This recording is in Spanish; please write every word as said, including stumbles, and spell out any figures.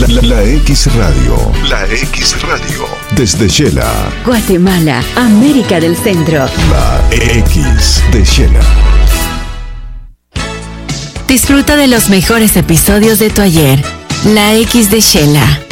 La, la, la X Radio. La X Radio. Desde Shela. Guatemala, América del Centro. La X de Shela. Disfruta de los mejores episodios de tu ayer. La X de Shela.